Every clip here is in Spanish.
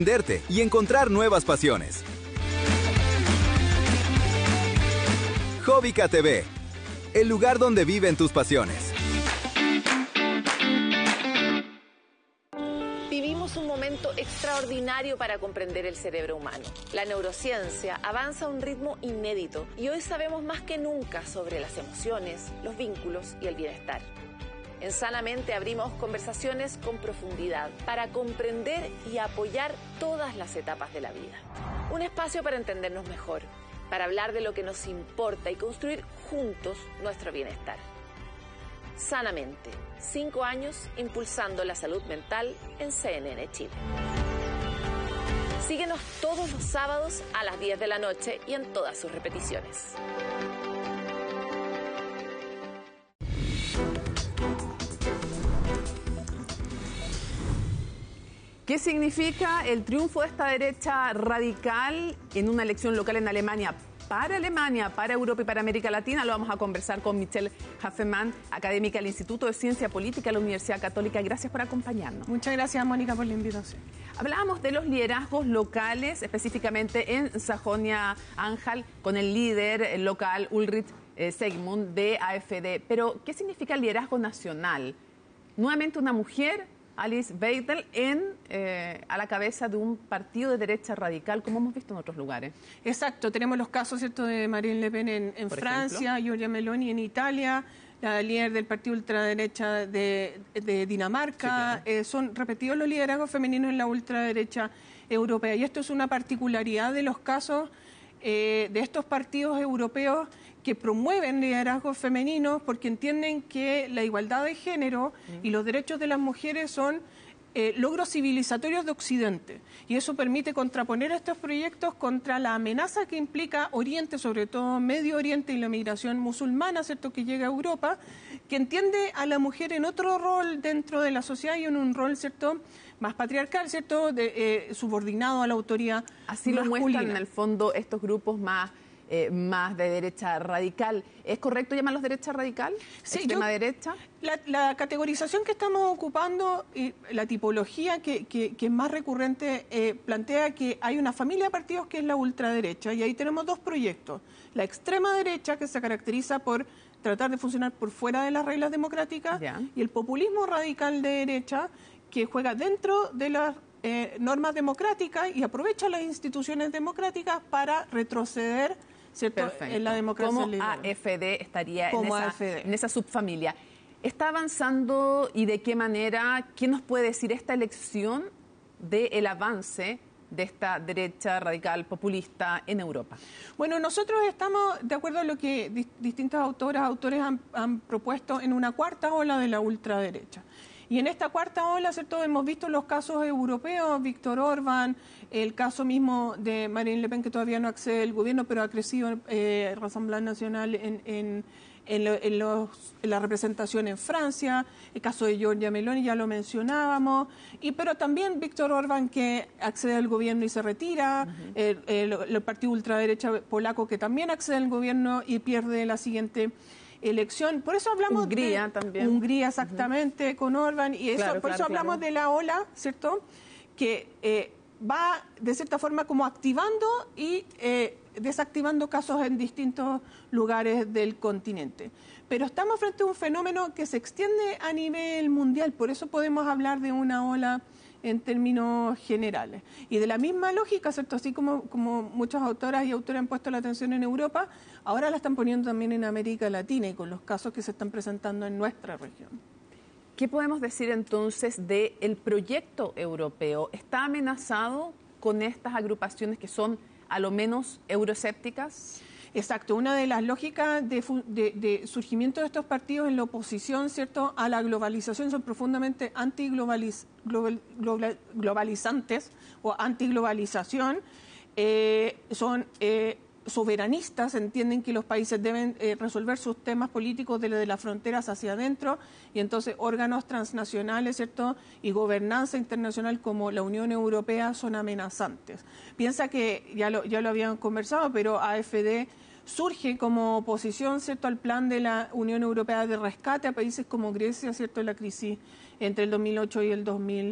Y encontrar nuevas pasiones. Hobbica TV, el lugar donde viven tus pasiones. Vivimos un momento extraordinario para comprender el cerebro humano. La neurociencia avanza a un ritmo inédito y hoy sabemos más que nunca sobre las emociones, los vínculos y el bienestar. En Sanamente abrimos conversaciones con profundidad para comprender y apoyar todas las etapas de la vida. Un espacio para entendernos mejor, para hablar de lo que nos importa y construir juntos nuestro bienestar. Sanamente, 5 años impulsando la salud mental en CNN Chile. Síguenos todos los sábados a las 10 de la noche y en todas sus repeticiones. ¿Qué significa el triunfo de esta derecha radical en una elección local en Alemania, para Europa y para América Latina? Lo vamos a conversar con Michelle Hafemann, académica del Instituto de Ciencia Política de la Universidad Católica. Gracias por acompañarnos. Muchas gracias, Mónica, por la invitación. Hablábamos de los liderazgos locales, específicamente en Sajonia-Anhalt, con el líder local Ulrich Seigmund de AfD. Pero, ¿qué significa el liderazgo nacional? Nuevamente una mujer, Alice Weidel, a la cabeza de un partido de derecha radical, como hemos visto en otros lugares. Exacto, tenemos los casos, ¿cierto?, de Marine Le Pen en Francia, Giorgia Meloni en Italia, la líder del partido ultraderecha de Dinamarca. Sí, claro. Son repetidos los liderazgos femeninos en la ultraderecha europea. Y esto es una particularidad de los casos de estos partidos europeos que promueven liderazgos femeninos porque entienden que la igualdad de género y los derechos de las mujeres son logros civilizatorios de Occidente. Y eso permite contraponer estos proyectos contra la amenaza que implica Oriente, sobre todo Medio Oriente y la migración musulmana, ¿cierto?, que llega a Europa, que entiende a la mujer en otro rol dentro de la sociedad y en un rol, ¿cierto?, más patriarcal, ¿cierto?, subordinado a la autoridad Así masculina. Lo muestran en el fondo estos grupos más de derecha radical. ¿Es correcto llamarlos derecha radical? Sí, ¿Extrema derecha? La categorización que estamos ocupando y la tipología que es más recurrente plantea que hay una familia de partidos que es la ultraderecha y ahí tenemos dos proyectos. La extrema derecha, que se caracteriza por tratar de funcionar por fuera de las reglas democráticas, y el populismo radical de derecha, que juega dentro de las normas democráticas y aprovecha las instituciones democráticas para retroceder, ¿cierto?, en la democracia como liberal. AfD estaría como en esa subfamilia. ¿Está avanzando y de qué manera? ¿Qué nos puede decir esta elección del avance de esta derecha radical populista en Europa? Bueno, nosotros estamos de acuerdo a lo que distintas autores han propuesto en una cuarta ola de la ultraderecha. Y en esta cuarta ola, ¿cierto?, hemos visto los casos europeos, Víctor Orbán, el caso mismo de Marine Le Pen, que todavía no accede al gobierno, pero ha crecido Rassemblement National en la representación en Francia, el caso de Giorgia Meloni, ya lo mencionábamos, pero también Víctor Orbán, que accede al gobierno y se retira, el partido ultraderecha polaco, que también accede al gobierno y pierde la siguiente elección. Por eso hablamos Hungría de también. Hungría, exactamente, con Orbán, y eso, por eso hablamos de la ola, ¿cierto?, que va de cierta forma como activando y desactivando casos en distintos lugares del continente. Pero estamos frente a un fenómeno que se extiende a nivel mundial, por eso podemos hablar de una ola en términos generales. Y de la misma lógica, ¿cierto?, así como muchas autoras y autores han puesto la atención en Europa, ahora la están poniendo también en América Latina y con los casos que se están presentando en nuestra región. ¿Qué podemos decir entonces del proyecto europeo? ¿Está amenazado con estas agrupaciones que son a lo menos euroescépticas? Exacto, una de las lógicas de surgimiento de estos partidos en la oposición, ¿cierto?, a la globalización son profundamente antiglobalizantes o antiglobalización, son soberanistas, entienden que los países deben resolver sus temas políticos desde las fronteras hacia adentro y entonces órganos transnacionales, ¿cierto?, y gobernanza internacional como la Unión Europea son amenazantes. Piensa que ya lo habían conversado, pero AfD surge como oposición, ¿cierto?, al plan de la Unión Europea de rescate a países como Grecia, ¿cierto?, en la crisis entre el 2008 y el 2013.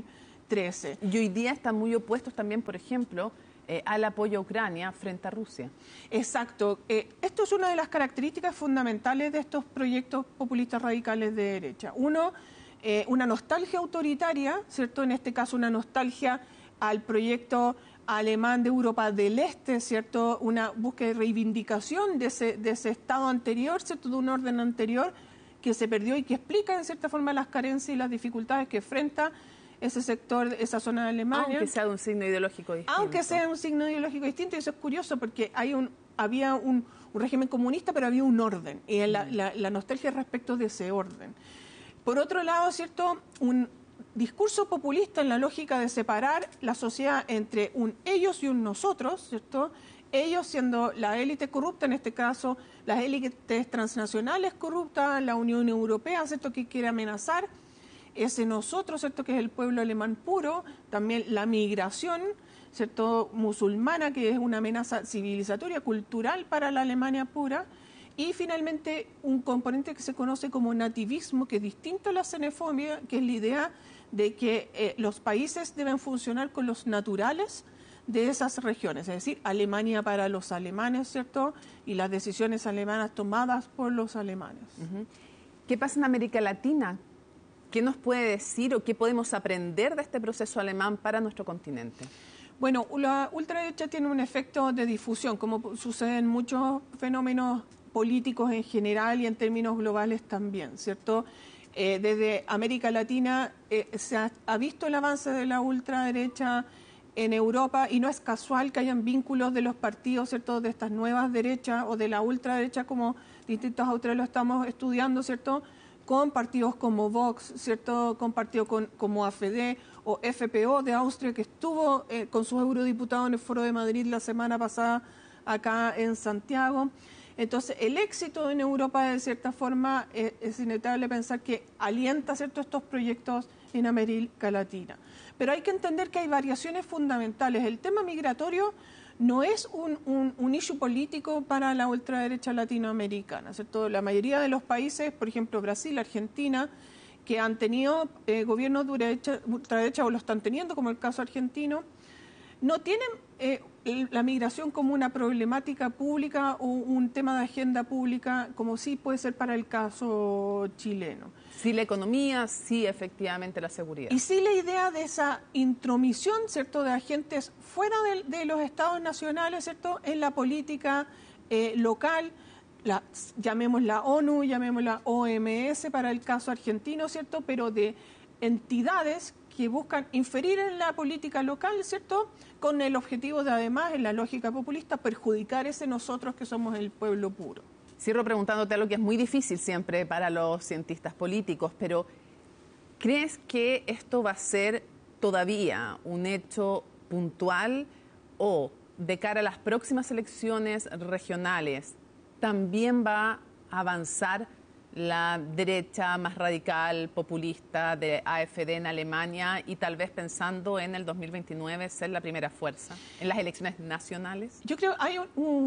2013. Y hoy día están muy opuestos también, por ejemplo, al apoyo a Ucrania frente a Rusia. Exacto. Esto es una de las características fundamentales de estos proyectos populistas radicales de derecha. Uno, una nostalgia autoritaria, ¿cierto? En este caso, una nostalgia al proyecto alemán de Europa del Este, ¿cierto? Una búsqueda de reivindicación de ese estado anterior, ¿cierto? De un orden anterior que se perdió y que explica, en cierta forma, las carencias y las dificultades que enfrenta ese sector, esa zona de Alemania. Aunque sea un signo ideológico distinto. Aunque sea un signo ideológico distinto, y eso es curioso porque había un régimen comunista, pero había un orden, y la nostalgia respecto de ese orden. Por otro lado, ¿cierto?, un discurso populista en la lógica de separar la sociedad entre un ellos y un nosotros, ¿cierto?, ellos siendo la élite corrupta, en este caso las élites transnacionales corruptas, la Unión Europea, ¿cierto?, que quiere amenazar ese nosotros, ¿cierto?, que es el pueblo alemán puro, también la migración, ¿cierto?, musulmana, que es una amenaza civilizatoria, cultural para la Alemania pura, y finalmente un componente que se conoce como nativismo, que es distinto a la xenofobia, que es la idea de que los países deben funcionar con los naturales de esas regiones, es decir, Alemania para los alemanes, ¿cierto?, y las decisiones alemanas tomadas por los alemanes. ¿Qué pasa en América Latina? ¿Qué nos puede decir o qué podemos aprender de este proceso alemán para nuestro continente? Bueno, la ultraderecha tiene un efecto de difusión, como sucede en muchos fenómenos políticos en general y en términos globales también, ¿cierto? Desde América Latina se ha visto el avance de la ultraderecha en Europa, y no es casual que hayan vínculos de los partidos, ¿cierto?, de estas nuevas derechas o de la ultraderecha, como distintos autores lo estamos estudiando, ¿cierto?, con partidos como Vox, ¿cierto?, con partidos como AfD o FPO de Austria, que estuvo con sus eurodiputados en el Foro de Madrid la semana pasada acá en Santiago. Entonces, el éxito en Europa, de cierta forma, es inevitable pensar que alienta, ¿cierto?, estos proyectos en América Latina. Pero hay que entender que hay variaciones fundamentales. El tema migratorio no es un issue político para la ultraderecha latinoamericana, ¿cierto? La mayoría de los países, por ejemplo Brasil, Argentina, que han tenido gobiernos de ultraderecha o lo están teniendo, como el caso argentino, no tienen la migración como una problemática pública o un tema de agenda pública, como sí puede ser para el caso chileno. Sí la economía, sí efectivamente la seguridad. Y sí la idea de esa intromisión, ¿cierto?, de agentes fuera de los estados nacionales, ¿cierto?, en la política local, llamémosla ONU, llamémosla OMS para el caso argentino, ¿cierto?, pero de entidades que buscan inferir en la política local, ¿cierto?, con el objetivo de, además, en la lógica populista, perjudicar ese nosotros que somos el pueblo puro. Cierro preguntándote algo que es muy difícil siempre para los cientistas políticos, pero ¿crees que esto va a ser todavía un hecho puntual o de cara a las próximas elecciones regionales también va a avanzar la derecha más radical, populista de AfD en Alemania y tal vez pensando en el 2029 ser la primera fuerza en las elecciones nacionales? Yo creo que hay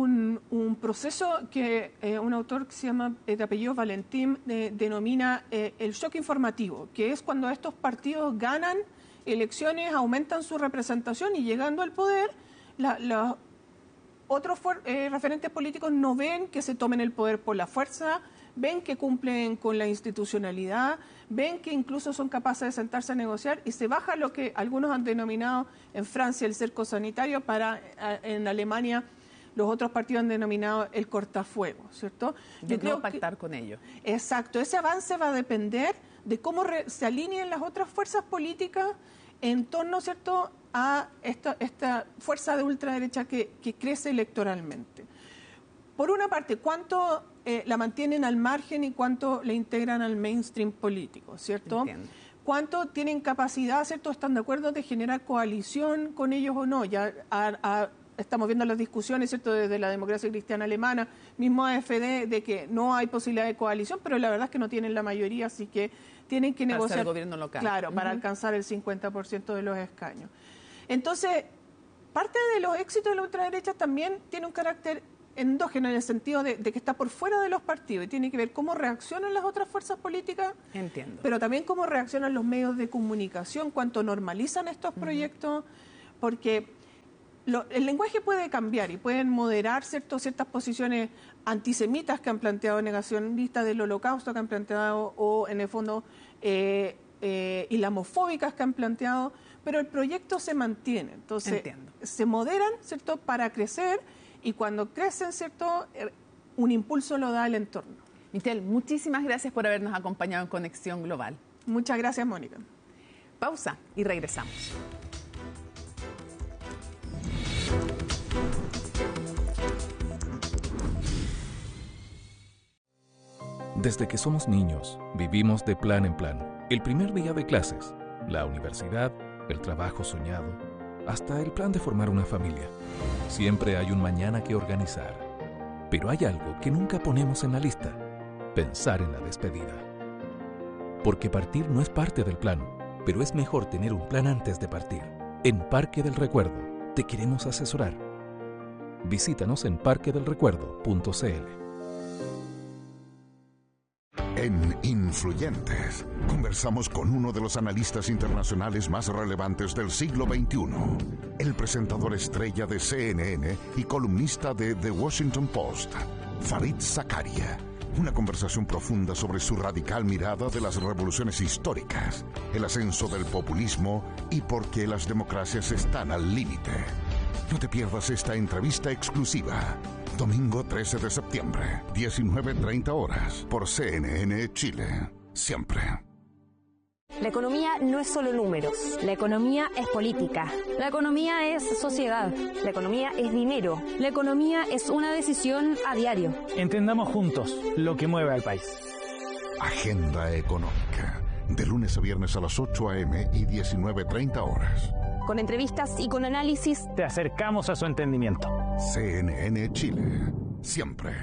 un proceso que un autor que se llama, de apellido Valentín, denomina el shock informativo, que es cuando estos partidos ganan elecciones, aumentan su representación y llegando al poder, los otros referentes políticos no ven que se tomen el poder por la fuerza, ven que cumplen con la institucionalidad, ven que incluso son capaces de sentarse a negociar y se baja lo que algunos han denominado en Francia el cerco sanitario, en Alemania los otros partidos han denominado el cortafuego, ¿cierto? Yo creo pactar con ellos. Exacto, ese avance va a depender de cómo se alineen las otras fuerzas políticas en torno, ¿cierto?, a esta fuerza de ultraderecha que crece electoralmente. Por una parte, ¿cuánto la mantienen al margen y cuánto la integran al mainstream político, ¿cierto? Entiendo. ¿Cuánto tienen capacidad, ¿cierto?, están de acuerdo de generar coalición con ellos o no? Ya estamos viendo las discusiones, ¿cierto?, desde la democracia cristiana alemana, mismo AfD, de que no hay posibilidad de coalición, pero la verdad es que no tienen la mayoría, así que tienen que negociar el gobierno local. Claro, para alcanzar el 50% de los escaños. Entonces, parte de los éxitos de la ultraderecha también tiene un carácter endógeno en el sentido de que está por fuera de los partidos y tiene que ver cómo reaccionan las otras fuerzas políticas, entiendo, pero también cómo reaccionan los medios de comunicación, cuánto normalizan estos proyectos, porque el lenguaje puede cambiar y pueden moderar ciertas posiciones antisemitas que han planteado, negacionistas del holocausto que han planteado, o en el fondo islamofóbicas que han planteado, pero el proyecto se mantiene. Entonces, entiendo, se moderan, ¿cierto?, para crecer, y cuando crecen, ¿cierto?, un impulso lo da el entorno. Michelle, muchísimas gracias por habernos acompañado en Conexión Global. Muchas gracias, Mónica. Pausa y regresamos. Desde que somos niños, vivimos de plan en plan. El primer día de clases, la universidad, el trabajo soñado, hasta el plan de formar una familia. Siempre hay un mañana que organizar. Pero hay algo que nunca ponemos en la lista: pensar en la despedida. Porque partir no es parte del plan, pero es mejor tener un plan antes de partir. En Parque del Recuerdo te queremos asesorar. Visítanos en parquedelrecuerdo.cl. En Influyentes, conversamos con uno de los analistas internacionales más relevantes del siglo XXI, el presentador estrella de CNN y columnista de The Washington Post, Fareed Zakaria. Una conversación profunda sobre su radical mirada de las revoluciones históricas, el ascenso del populismo y por qué las democracias están al límite. No te pierdas esta entrevista exclusiva. Domingo 13 de septiembre, 19:30 horas, por CNN Chile. Siempre. La economía no es solo números. La economía es política. La economía es sociedad. La economía es dinero. La economía es una decisión a diario. Entendamos juntos lo que mueve al país. Agenda Económica. De lunes a viernes a las 8 a.m. y 19:30 horas. Con entrevistas y con análisis, te acercamos a su entendimiento. CNN Chile. Siempre.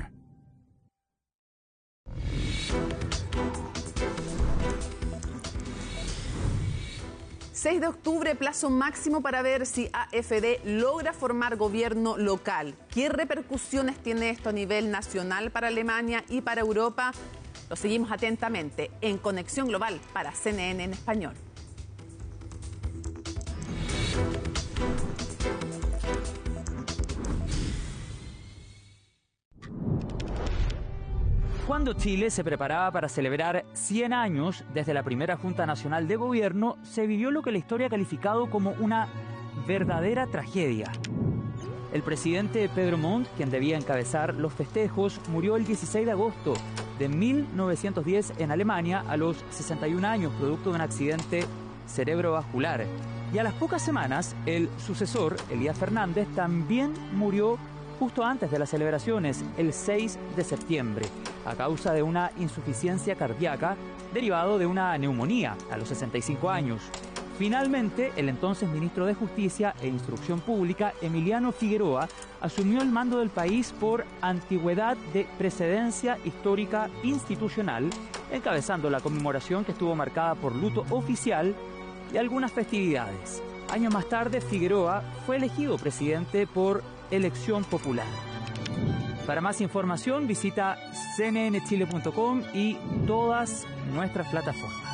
...6 de octubre, plazo máximo para ver si AfD logra formar gobierno local. ¿Qué repercusiones tiene esto a nivel nacional para Alemania y para Europa? Lo seguimos atentamente en Conexión Global para CNN en español. Cuando Chile se preparaba para celebrar 100 años desde la primera Junta Nacional de Gobierno, se vivió lo que la historia ha calificado como una verdadera tragedia. El presidente Pedro Montt, quien debía encabezar los festejos, murió el 16 de agosto de 1910 en Alemania a los 61 años, producto de un accidente cerebrovascular. Y a las pocas semanas, el sucesor, Elías Fernández, también murió justo antes de las celebraciones, el 6 de septiembre, a causa de una insuficiencia cardíaca derivado de una neumonía a los 65 años. Finalmente, el entonces ministro de Justicia e Instrucción Pública, Emiliano Figueroa, asumió el mando del país por antigüedad de precedencia histórica institucional, encabezando la conmemoración que estuvo marcada por luto oficial y algunas festividades. Años más tarde, Figueroa fue elegido presidente por elección popular. Para más información, visita cnnchile.com y todas nuestras plataformas.